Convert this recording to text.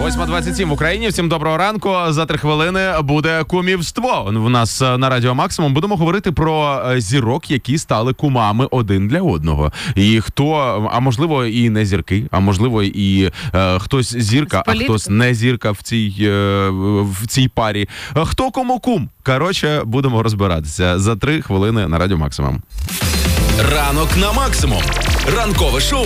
8:27 в Україні. Всім доброго ранку. За 3 хвилини буде кумівство. У нас на Радіо Максимум будемо говорити про зірок, які стали кумами один для одного. І хто, а можливо і не зірки, а можливо і хтось зірка, а хтось не зірка в цій парі. Хто кому кум? Коротше, будемо розбиратися за 3 хвилини на Радіо Максимум. Ранок на максимум. Ранкове шоу